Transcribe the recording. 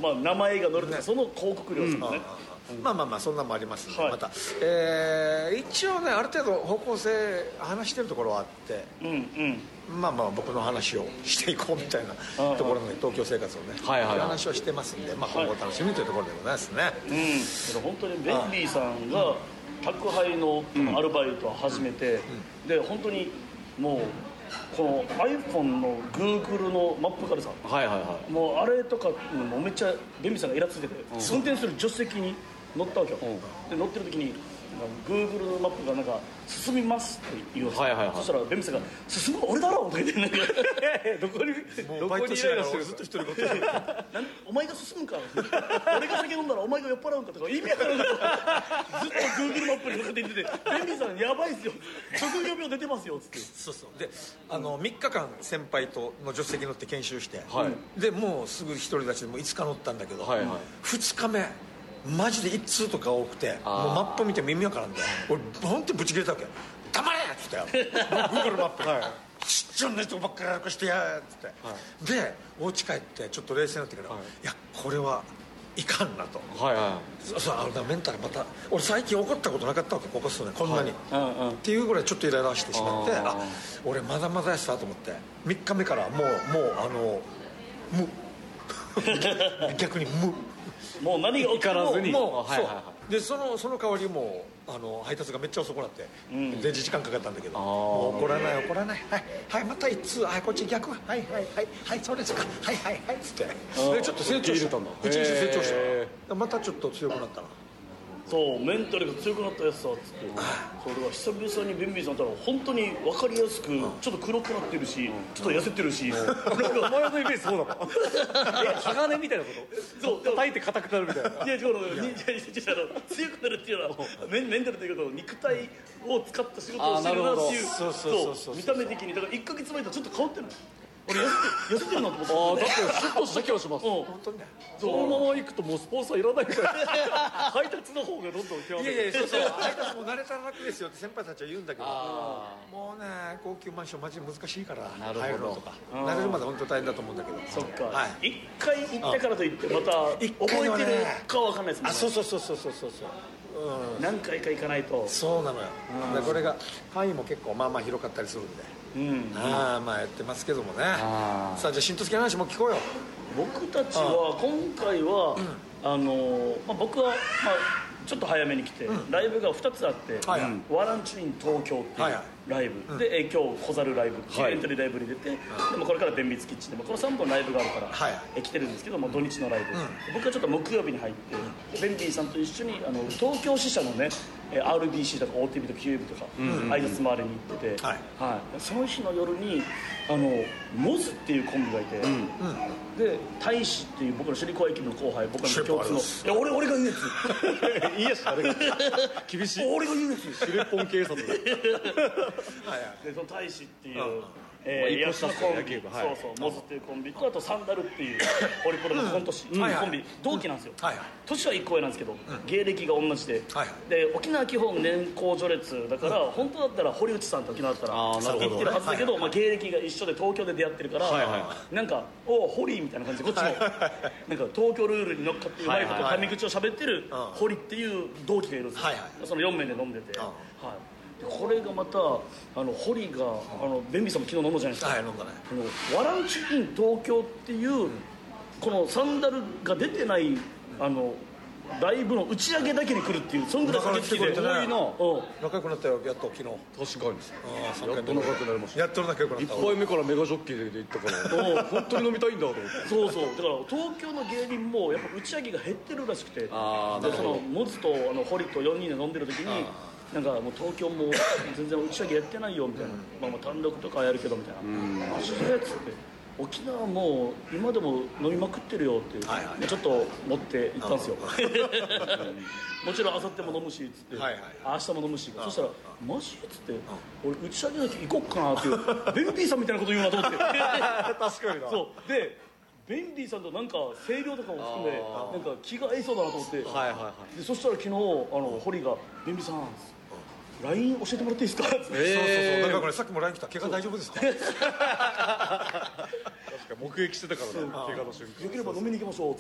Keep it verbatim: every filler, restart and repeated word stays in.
まあ、名前が載るとか、ね、その広告料ですもんね、 うん、まあまあまあそんなのもありますので、 はい、 また、えー、一応ねある程度方向性話してるところはあって、 うんうん、 まあまあ僕の話をしていこうみたいなところの東京生活をね、はいはいはい、話をしてますんで、まあ、今後楽しみというところでございますね、はい、 うん、本当にベンビーさんが宅配のアルバイトを始めて、うんうん、で本当にもうこの iPhone の Google のマップからさ、はいはいはい、もうあれとかもめっちゃベンビーさんがイラついてて、うん、運転する助手席に乗ったわけよ、うん、で乗ってる時にGoogle のマップがなんか進みますって言うんですよ、はいはいはい、そしたらベンビーさんが進む俺だろとか言ってなんかどこにどこにイライラしてるずっと一人ごとお前が進むから俺が酒飲んだらお前が酔っ払うんかとか意味わからんかとかずっと Google マップにかけて言っててベンビーさんやばいっすよ職業病出てますよっつってそうそうであのみっかかん先輩との助手席乗って研修して、はい、でもうすぐ一人立ちでもういつか乗ったんだけど、はいはい、ふつかめマジで一通とか多くてもうマップ見て耳わからんで俺本当にブチ切れたわけ黙れっつってよGoogle マップがちっちゃな人ばっかり歩かしてやっつって、はい、でお家帰ってちょっと冷静になってから、はい、いやこれはいかんなと、はいはい、そそうあのメンタルまた俺最近怒ったことなかったわけここ数年こんなに、はい、っていうぐらいちょっとイライラしてしまってあ俺まだまだやしたと思ってみっかめからもうもうあの無逆に無もう何が起きたらずにもう、はいはいはい、でそのその代わりもうあの配達がめっちゃ遅くなって、うん、電池時間かかったんだけどもう怒らない怒らないはい、はい、また一通はいこっち逆はいはいはいはいそうですかはいはいはいっつってでちょっと成長した一日成長したまたちょっと強くなったなそうメンタルが強くなったやつさっつってそれは久々にベンビーさんったら本当に分かりやすくちょっと黒くなってるしちょっと痩せてるしなんかお前のイメージそうだもん鋼みたいなことそう叩いて硬くなるみたいないや違うの強くなるっていうのはメンタルというか肉体を使った仕事をしてるなっていうそうそうそう見た目的にだからいっかげつまえとちょっと変わってる俺痩せて、痩せてるなと思ってああだってシュッとした気がします、うん、本当にねそのまま行くともうスポンサーいらないみたいな配達の方がどんどん極めていやいやそうそう配達も慣れたら楽ですよって先輩たちは言うんだけどもうね高級マンションマジで難しいから入るのとか慣れるまで本当大変だと思うんだけどそっか、はい、いっかい行ったからといってまた覚えてるかは分かんないですもんねあそうそうそうそうそうそうそううん、何回か行かないとそうなのよ、うん、でこれが範囲も結構まあまあ広かったりするんで、うん、ああまあやってますけどもねさあじゃあ新都市の話も聞こうよ僕たちは今回は、うん、あの、まあ、僕は、まあちょっと早めに来て、うん、ライブがふたつあって、はいはい、ワランチュイン東京っていうライブ、はいはい、で、うん、今日小猿ライブっていうエントリーライブに出て、はい、でもこれから弁密キッチンでもこのさんぼんライブがあるから、はい、来てるんですけども土日のライブ、うん、僕はちょっと木曜日に入って、うん、ベンビーさんと一緒にあの東京支社のね アールビーシー とか オーティービー とか キュービー とか挨拶回りに行ってて、はいはい、その日の夜にあのモズっていうコンビがいて、うん、で大使っていう僕の首里高駅の後輩僕の共通のいや俺俺が言うやついいやつあれが厳しい俺が言うやつシレポン警察だはいはいでその大使っていう、うんえー、野球のコンビ、はい、そうそうモズっていうコンビとあとサンダルっていうホリプロのコント師、うん、コンビ同期なんですよ、はいはい、年はいっこ上なんですけど、うん、芸歴が同じで、はいはい、で沖縄基本年功序列だから、うん、本当だったら堀内さんと沖縄だったら行ってるはずだけど、はいはいまあ、芸歴が一緒で東京で出会ってるから、はいはい、なんかお堀みたいな感じでこっちもなんか東京ルールに乗っかってうまいことタメ口を喋ってる堀っていう同期がいるんですよ、はいはい、そのよんめんで飲んでて、はいこれがまたあのホリがあのベンビーさんも昨日飲んだじゃないですか、はい、飲んだねあのワランチュイン東京っていう、うん、このサンダルが出てないあのライブの打ち上げだけに来るっていうそんぐらい駆けつけて遠いな、うん、仲良くなったよやっと昨日確かにあやっと仲良くなりましたやっと仲良くなったいっぱいめからメガジョッキーで行ったから本当に飲みたいんだと思ってそうそうだから東京の芸人もやっぱ打ち上げが減ってるらしくてあでそのモズとあのホリとよにんで飲んでる時になんかもう東京も全然打ち上げやってないよみたいな、うんまあ、まあ単独とかやるけどみたいな、うん、マジでっつって沖縄も今でも飲みまくってるよって、はいはい、ちょっと持って行ったんですよもちろん明後日も飲むしっつって、はいはい、明日も飲むしそしたらマジっつって俺打ち上げなきゃ行こっかなっていうベンビーさんみたいなこと言うなと思って確かになそうでベンビーさんとなんか声量とかも含めなんか気が合いそうだなと思って、はいはいはい、でそしたら昨日あの堀がベンビーさんライン 教えてもらっていいですかって、えー、そうそうそうなんかこれさっきも ライン 来た怪我大丈夫ですか確か目撃してたからね怪我の瞬間よければ飲みに行きましょう